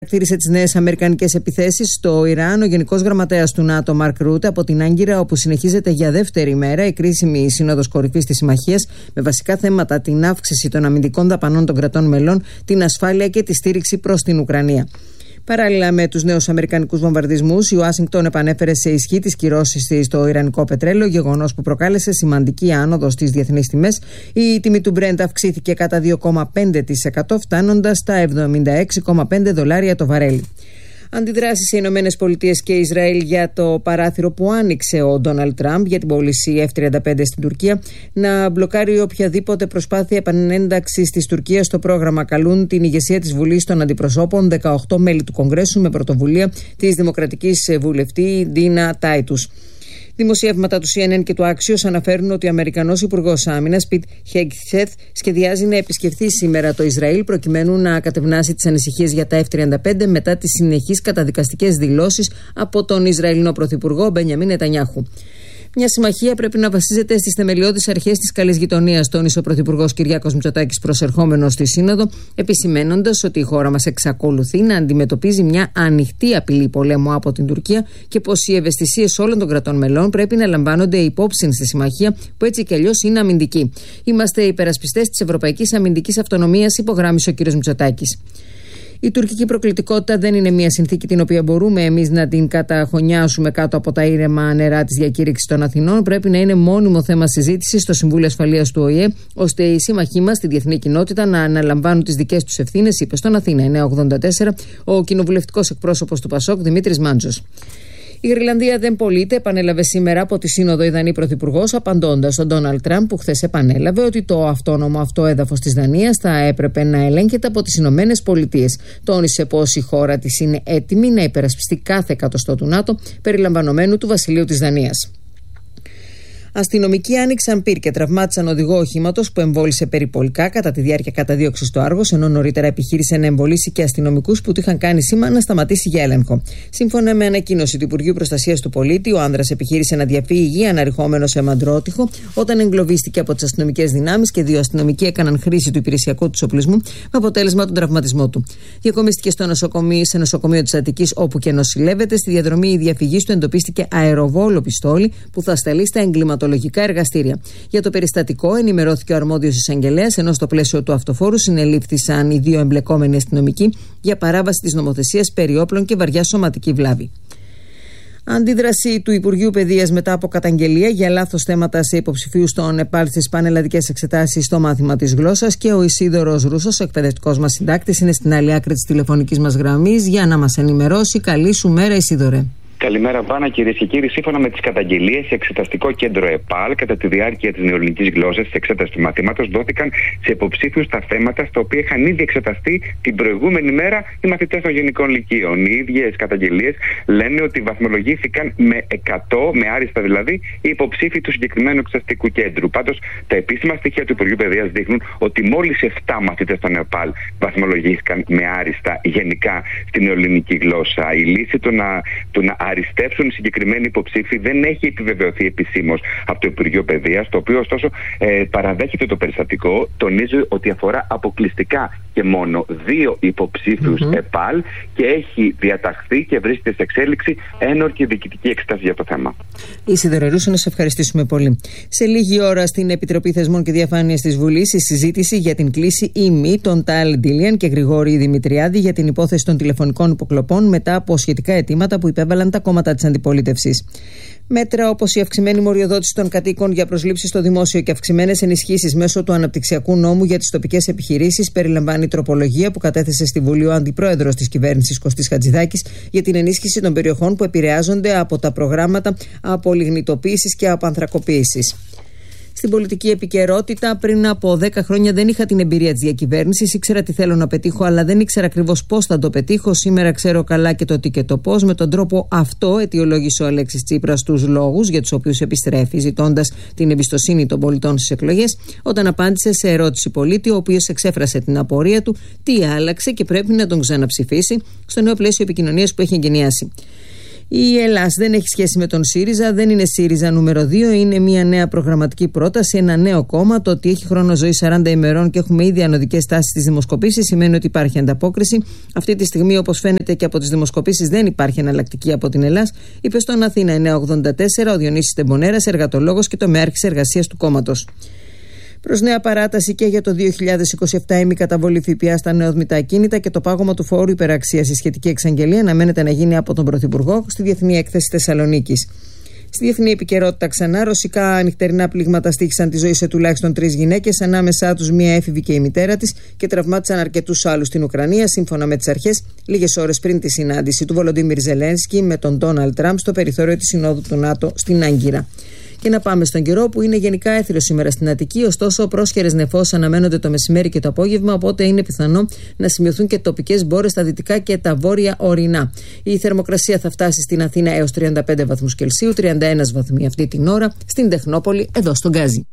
Χαρακτήρισε τις νέες αμερικανικές επιθέσεις στο Ιράν ο Γενικός Γραμματέας του ΝΑΤΟ, Μαρκ Ρούτε, από την Άγκυρα, όπου συνεχίζεται για δεύτερη μέρα η κρίσιμη Σύνοδος Κορυφής της Συμμαχίας, με βασικά θέματα την αύξηση των αμυντικών δαπανών των κρατών μελών, την ασφάλεια και τη στήριξη προς την Ουκρανία. Παράλληλα με τους νέους αμερικανικούς βομβαρδισμούς, η Ουάσιγκτον επανέφερε σε ισχύ τις κυρώσεις της στο ιρανικό πετρέλαιο, γεγονός που προκάλεσε σημαντική άνοδο στις διεθνείς τιμές. Η τιμή του Brent αυξήθηκε κατά 2,5%, φτάνοντας στα $76,5 το βαρέλι. Αντιδράσεις σε Ηνωμένες Πολιτείες και Ισραήλ για το παράθυρο που άνοιξε ο Ντόναλντ Τραμπ για την πώληση F-35 στην Τουρκία να μπλοκάρει οποιαδήποτε προσπάθεια επανένταξης της Τουρκίας στο πρόγραμμα. Καλούν την ηγεσία της Βουλής των Αντιπροσώπων 18 μέλη του Κογκρέσου με πρωτοβουλία της δημοκρατικής βουλευτή Ντίνα Τάιτους. Δημοσιεύματα του CNN και του Axios αναφέρουν ότι ο Αμερικανός Υπουργός Άμυνας Πιτ Χέγκσεθ σχεδιάζει να επισκεφθεί σήμερα το Ισραήλ προκειμένου να κατευνάσει τις ανησυχίες για τα F-35 μετά τις συνεχείς καταδικαστικές δηλώσεις από τον Ισραηλινό Πρωθυπουργό Μπενιαμίν Νετανιάχου. Μια συμμαχία πρέπει να βασίζεται στις θεμελιώδεις αρχές της καλής γειτονίας, τόνισε ο Πρωθυπουργός Κυριάκος Μητσοτάκης προσερχόμενος στη Σύνοδο, επισημαίνοντας ότι η χώρα μας εξακολουθεί να αντιμετωπίζει μια ανοιχτή απειλή πολέμου από την Τουρκία και πως οι ευαισθησίες όλων των κρατών μελών πρέπει να λαμβάνονται υπόψη στη συμμαχία, που έτσι κι αλλιώς είναι αμυντική. Είμαστε υπερασπιστές της ευρωπαϊκής αμυντικής αυτονομίας, υπογράμμισε ο κ. Μητσοτάκης. Η τουρκική προκλητικότητα δεν είναι μια συνθήκη την οποία μπορούμε εμείς να την καταχωνιάσουμε κάτω από τα ήρεμα νερά της διακήρυξης των Αθηνών. Πρέπει να είναι μόνιμο θέμα συζήτησης στο Συμβούλιο Ασφαλείας του ΟΗΕ, ώστε οι σύμμαχοί μας στη διεθνή κοινότητα να αναλαμβάνουν τις δικές τους ευθύνες, είπε στον Αθήνα 984 ο κοινοβουλευτικός εκπρόσωπος του ΠΑΣΟΚ Δημήτρης Μάντζος. Η Γροιλανδία δεν πωλείται, επανέλαβε σήμερα από τη Σύνοδο η Δανή Πρωθυπουργός, απαντώντας στον Ντόναλντ Τραμπ, που χθες επανέλαβε ότι το αυτόνομο αυτό έδαφος της Δανίας θα έπρεπε να ελέγχεται από τις Ηνωμένες Πολιτείες. Τόνισε πως η χώρα της είναι έτοιμη να υπερασπιστεί κάθε εκατοστό του ΝΑΤΟ, περιλαμβανομένου του Βασιλείου της Δανίας. Αστυνομικοί άνοιξαν πυρ και τραυμάτισαν οδηγό οχήματος που εμβόλησε περιπολικά κατά τη διάρκεια καταδίωξης στο Άργος, ενώ νωρίτερα επιχείρησε να εμβολήσει και αστυνομικούς που του είχαν κάνει σήμα να σταματήσει για έλεγχο. Σύμφωνα με ανακοίνωση του Υπουργείου Προστασίας του Πολίτη, ο άνδρας επιχείρησε να διαφύγει αναρριχόμενος σε μαντρότυχο όταν εγκλωβίστηκε από τις αστυνομικές δυνάμεις και δύο αστυνομικοί έκαναν χρήση του υπηρεσιακού του οπλισμού με αποτέλεσμα τον τραυματισμό του. Διακομίστηκε σε νοσοκομείο της Αττικής, όπου και νοσηλεύεται. Στη διαδρομή διαφυγής του εντοπίστηκε αεροβόλο πιστόλι που θα σταλεί στα εγκληματολογικά εργαστήρια. Για το περιστατικό ενημερώθηκε ο αρμόδιος εισαγγελέας, ενώ στο πλαίσιο του αυτοφόρου συνελήφθησαν οι δύο εμπλεκόμενοι αστυνομικοί για παράβαση της νομοθεσίας περί όπλων και βαριά σωματική βλάβη. Αντίδραση του Υπουργείου Παιδείας μετά από καταγγελία για λάθος θέματα σε υποψηφίους στον ΕΠΑΛ στις πανελλαδικές εξετάσεις στο μάθημα της γλώσσας, και ο Ισίδωρος Ρούσος, ο εκπαιδευτικός μας συντάκτης, είναι στην άλλη άκρη της τηλεφωνικής μας γραμμής για να μας ενημερώσει. Καλή σου μέρα, Ισίδωρε. Καλημέρα, Βάνα, κυρίες και κύριοι. Σύμφωνα με τις καταγγελίες, σε εξεταστικό κέντρο ΕΠΑΛ, κατά τη διάρκεια της νεοελληνικής γλώσσας, της εξέτασης του μαθήματος, δόθηκαν σε υποψήφιους τα θέματα στα οποία είχαν ήδη εξεταστεί την προηγούμενη μέρα οι μαθητές των γενικών λυκείων. Οι ίδιες καταγγελίες λένε ότι βαθμολογήθηκαν με 100, με άριστα δηλαδή, οι υποψήφοι του συγκεκριμένου εξεταστικού κέντρου. Πάντως, τα επίσημα στοιχεία του Υπουργείου Παιδείας δείχνουν ότι μόλις 7 μαθητές των ΕΠΑΛ βαθμολογήθηκαν με άριστα γενικά στην νεοελληνική γλώσσα. Η λύση του να αριστεύσουν οι συγκεκριμένοι υποψήφοι δεν έχει επιβεβαιωθεί επισήμως από το Υπουργείο Παιδείας, το οποίο ωστόσο παραδέχεται το περιστατικό, τονίζει ότι αφορά αποκλειστικά και μόνο 2 υποψήφιους ΕΠΑΛ και έχει διαταχθεί και βρίσκεται σε εξέλιξη ένορκη διοικητική εξετάση για το θέμα. Ισίδωρε Ρούσο, να σε ευχαριστήσουμε πολύ. Σε λίγη ώρα στην Επιτροπή Θεσμών και Διαφάνειας της Βουλής η συζήτηση για την κλίση ή μη των Τάλ Ντίλιαν και Γρηγόρη Δημητριάδη για την υπόθεση των τηλεφωνικών υποκλοπών μετά από σχετικά αιτήματα που υπέβαλαν τα κόμματα της αντιπολίτευσης. Μέτρα όπως η αυξημένη μοριοδότηση των κατοίκων για προσλήψεις στο δημόσιο και αυξημένες ενισχύσεις μέσω του αναπτυξιακού νόμου για τις τοπικές επιχειρήσεις περιλαμβάνει τροπολογία που κατέθεσε στη Βουλή ο αντιπρόεδρος της κυβέρνησης Κωστής Χατζηδάκης για την ενίσχυση των περιοχών που επηρεάζονται από τα προγράμματα απολιγνητοποίησης και απανθρακοποίησης. Στην πολιτική επικαιρότητα, πριν από 10 χρόνια δεν είχα την εμπειρία της διακυβέρνησης. Ήξερα τι θέλω να πετύχω, αλλά δεν ήξερα ακριβώς πώς θα το πετύχω. Σήμερα ξέρω καλά και το τι και το πώς. Με τον τρόπο αυτό, αιτιολόγησε ο Αλέξης Τσίπρας τους λόγους για τους οποίους επιστρέφει, ζητώντας την εμπιστοσύνη των πολιτών στις εκλογές, όταν απάντησε σε ερώτηση πολίτη, ο οποίος εξέφρασε την απορία του τι άλλαξε και πρέπει να τον ξαναψηφίσει στο νέο πλαίσιο επικοινωνίας που έχει εγκαινιάσει. Η Ελλάς δεν έχει σχέση με τον ΣΥΡΙΖΑ, δεν είναι ΣΥΡΙΖΑ νούμερο 2, είναι μια νέα προγραμματική πρόταση, ένα νέο κόμμα. Το ότι έχει χρόνο ζωή 40 ημερών και έχουμε ήδη ανωδικές τάσεις στις δημοσκοπήσεις σημαίνει ότι υπάρχει ανταπόκριση. Αυτή τη στιγμή, όπως φαίνεται και από τις δημοσκοπήσεις, δεν υπάρχει εναλλακτική από την Ελλάς, είπε στον Αθήνα 984 ο Διονύσης Τεμπονέρας, εργατολόγος και τομεάρχης εργασίας του κόμματος. Προς νέα παράταση και για το 2027 η μη καταβολή ΦΠΑ στα νεοδμητά ακίνητα και το πάγωμα του φόρου υπεραξίας. Η σχετική εξαγγελία αναμένεται να γίνει από τον Πρωθυπουργό στη Διεθνή Έκθεση Θεσσαλονίκης. Στη διεθνή επικαιρότητα ξανά, ρωσικά νυχτερινά πλήγματα στοίχησαν τη ζωή σε τουλάχιστον 3 γυναίκες, ανάμεσά τους μία έφηβη και η μητέρα της, και τραυμάτισαν αρκετούς άλλους στην Ουκρανία, σύμφωνα με τις αρχές, λίγες ώρες πριν τη συνάντηση του Βολοντίμιρ Ζελένσκι με τον Ντόναλντ Τραμπ στο περιθώριο της Συνόδου του ΝΑΤΟ στην Άγκυρα. Και να πάμε στον καιρό, που είναι γενικά έθριο σήμερα στην Αττική, ωστόσο πρόσχερες νεφώσεις αναμένονται το μεσημέρι και το απόγευμα, οπότε είναι πιθανό να σημειωθούν και τοπικές μπόρες στα δυτικά και τα βόρεια ορεινά. Η θερμοκρασία θα φτάσει στην Αθήνα έως 35 βαθμούς Κελσίου, 31 βαθμοί αυτή την ώρα, στην Τεχνόπολη, εδώ στον Γκάζι.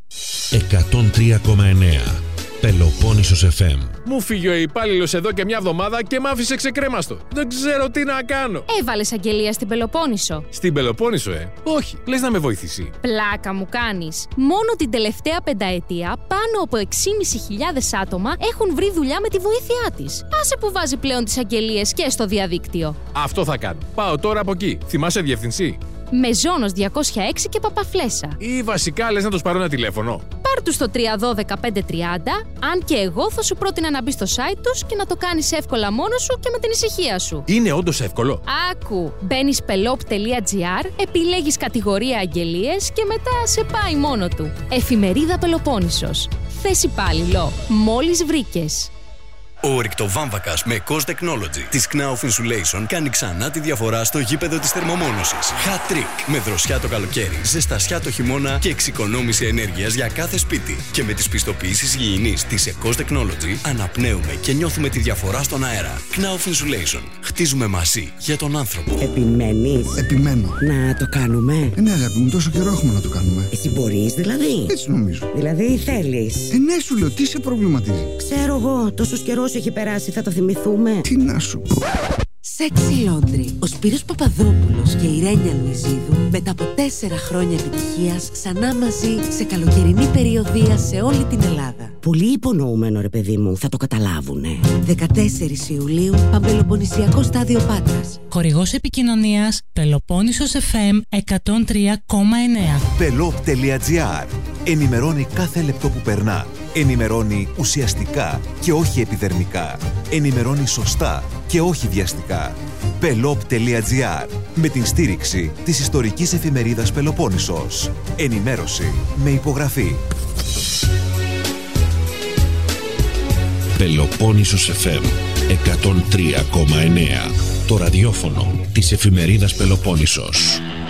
103,9 Πελοπόννησος FM. Μου φύγει ο υπάλληλος εδώ και μια εβδομάδα και μ' άφησε ξεκρέμαστο. Δεν ξέρω τι να κάνω. Έβαλες αγγελία στην Πελοπόννησο. Στην Πελοπόννησο, Όχι, λες να με βοηθήσει. Πλάκα μου κάνεις. Μόνο την τελευταία πενταετία πάνω από 6.500 άτομα έχουν βρει δουλειά με τη βοήθειά της. Άσε που βάζει πλέον τις αγγελίες και στο διαδίκτυο. Αυτό θα κάνω. Πάω τώρα από εκεί. Θυμάσαι διευθυνσή? Μεζόνος 206 και Παπαφλέσσα. Ή βασικά λες να τους πάρω ένα τηλέφωνο? Πάρ' τους στο 312-530, αν και εγώ θα σου πρότεινα να μπεις στο site τους και να το κάνεις εύκολα μόνος σου και με την ησυχία σου. Είναι όντως εύκολο? Άκου, μπαίνεις pelop.gr, επιλέγεις κατηγορία αγγελίες και μετά σε πάει μόνο του. Εφημερίδα Πελοπόννησος. Θες υπάλληλο. Μόλις βρήκες. Ο ρηκτοβάμβακας με Cost Technology της Knauf Insulation κάνει ξανά τη διαφορά στο γήπεδο της θερμομόνωσης. Hat trick! Με δροσιά το καλοκαίρι, ζεστασιά το χειμώνα και εξοικονόμηση ενέργειας για κάθε σπίτι. Και με τις πιστοποιήσεις υγιεινής της Cost Technology αναπνέουμε και νιώθουμε τη διαφορά στον αέρα. Knauf Insulation. Χτίζουμε μαζί για τον άνθρωπο. Επιμένεις? Επιμένω. Να το κάνουμε? Ναι, αγάπη μου, τόσο καιρό έχουμε να το κάνουμε. Εσύ μπορείς δηλαδή? Έτσι νομίζω. Δηλαδή θέλεις? Ναι, σου λέω, τι σε προβληματίζει? Ξέρω εγώ, τόσος καιρός έχει περάσει, θα το θυμηθούμε. Τι να σου πω. Sexy Laundry. Ο Σπύρος Παπαδόπουλος και η Ρένια Λουιζίδου, μετά από 4 χρόνια επιτυχίας, ξανά μαζί σε καλοκαιρινή περιοδεία σε όλη την Ελλάδα. Πολύ υπονοούμενο, ρε παιδί μου, θα το καταλάβουνε. 14 Ιουλίου, Παμπελοποννησιακό στάδιο Πάτρας. Χορηγός επικοινωνίας Πελοπόννησος FM 103,9. Pelop.gr. Ενημερώνει κάθε λεπτό που περνά. Ενημερώνει ουσιαστικά και όχι επιδερμικά. Ενημερώνει σωστά και όχι βιαστικά. Pelop.gr. Με την στήριξη της ιστορικής εφημερίδας Πελοπόννησος. Ενημέρωση με υπογραφή. Πελοπόννησος FM 103,9. Το ραδιόφωνο της εφημερίδας Πελοπόννησος.